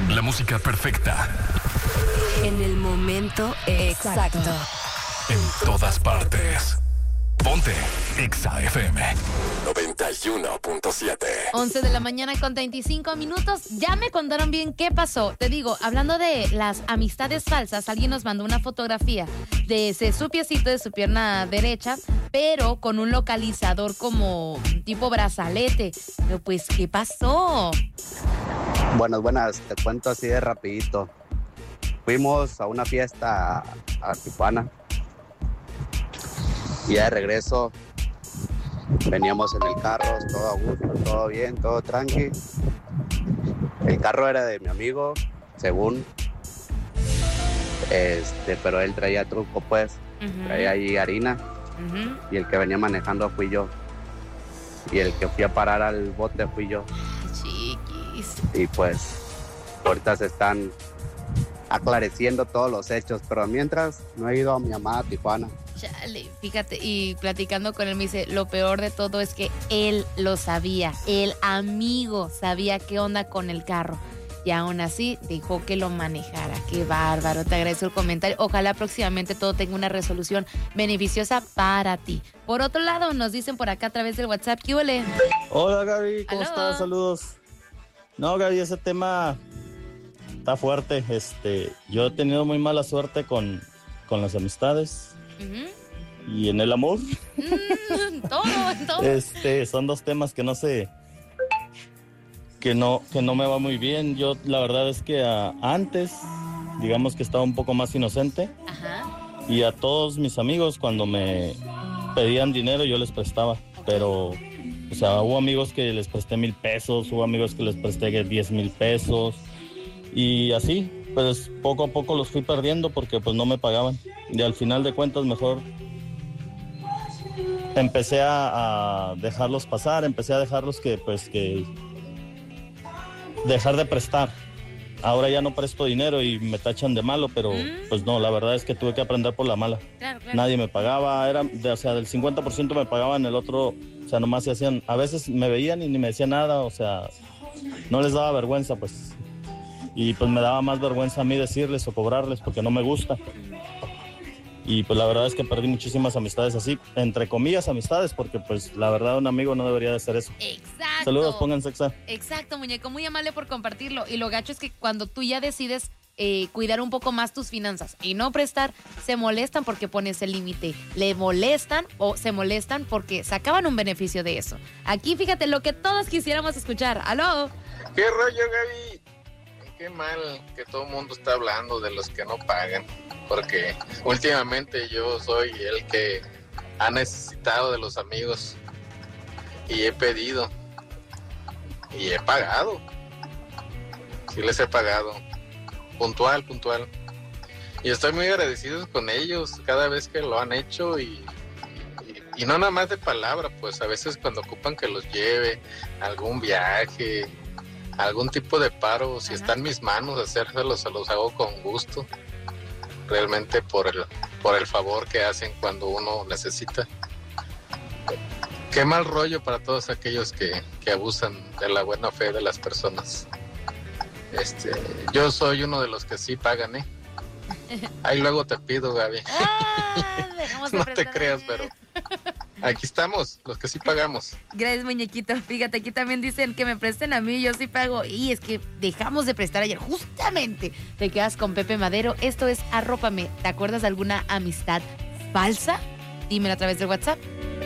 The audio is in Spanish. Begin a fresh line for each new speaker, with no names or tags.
La música perfecta.
En el momento exacto.
En todas partes. Ponte Exa FM 91.7.
11 de la mañana con 25 minutos. Ya me contaron bien qué pasó. Te digo, hablando de las amistades falsas, alguien nos mandó una fotografía de su piecito, de su pierna derecha, pero con un localizador como tipo brazalete. Pero pues, ¿qué pasó?
Buenas, te cuento así de rapidito. Fuimos a una fiesta a Tijuana y ya de regreso veníamos en el carro, todo a gusto, todo bien, todo tranqui. El carro era de mi amigo, según, pero él traía truco, pues, traía ahí harina, y el que venía manejando fui yo, y el que fui a parar al bote fui yo.
Chiquis.
Y pues, ahorita se están aclareciendo todos los hechos, pero mientras no he ido a mi amada Tijuana.
Chale, fíjate, y platicando con él me dice, lo peor de todo es que él lo sabía, el amigo sabía qué onda con el carro y aún así dejó que lo manejara. Qué bárbaro, te agradezco el comentario. Ojalá próximamente todo tenga una resolución beneficiosa para ti. Por otro lado, nos dicen por acá a través del WhatsApp, ¿qué huele?
Hola Gaby, ¿cómo
¿Aló?
estás? Saludos. No, Gaby, ese tema está fuerte. Yo he tenido muy mala suerte con las amistades. Y en el amor.
Todo.
Son dos temas que no me va muy bien. Yo la verdad es que antes, digamos que estaba un poco más inocente.
Ajá.
Y a todos mis amigos cuando me pedían dinero yo les prestaba. Pero, o sea, hubo amigos que les presté 1,000 pesos, hubo amigos que les presté 10,000 pesos. Y así, pues poco a poco los fui perdiendo porque pues no me pagaban. Y al final de cuentas mejor empecé a dejarlos pasar, empecé a dejarlos que dejar de prestar. Ahora ya no presto dinero y me tachan de malo, pero pues no, la verdad es que tuve que aprender por la mala.
Claro.
Nadie me pagaba, del 50% me pagaban, el otro, o sea, nomás se hacían, a veces me veían y ni me decían nada, o sea, no les daba vergüenza, pues. Y pues me daba más vergüenza a mí decirles o cobrarles porque no me gusta. Y pues la verdad es que perdí muchísimas amistades así, entre comillas amistades, porque pues la verdad un amigo no debería de hacer eso.
Exacto.
Saludos, pónganse Exa.
Exacto, muñeco, muy amable por compartirlo. Y lo gacho es que cuando tú ya decides cuidar un poco más tus finanzas y no prestar, se molestan porque pones el límite. Le molestan o se molestan porque sacaban un beneficio de eso. Aquí fíjate lo que todos quisiéramos escuchar. ¡Aló!
¿Qué rollo, Gaby? Qué mal que todo el mundo está hablando de los que no pagan, porque últimamente yo soy el que ha necesitado de los amigos y he pedido y he pagado. Sí les he pagado, puntual. Y estoy muy agradecido con ellos cada vez que lo han hecho y no nada más de palabra, pues a veces cuando ocupan que los lleve a algún viaje, algún tipo de paro, si está en mis manos hacérselos, se los hago con gusto, realmente por el favor que hacen cuando uno necesita. Qué mal rollo para todos aquellos que abusan de la buena fe de las personas. Yo soy uno de los que sí pagan, Ahí luego te pido, Gaby. No te creas, pero aquí estamos, los que sí pagamos.
Gracias, muñequito. Fíjate, aquí también dicen que me presten a mí, yo sí pago. Y es que dejamos de prestar ayer, justamente. Te quedas con Pepe Madero. Esto es Arrópame. ¿Te acuerdas de alguna amistad falsa? Dímelo a través del WhatsApp.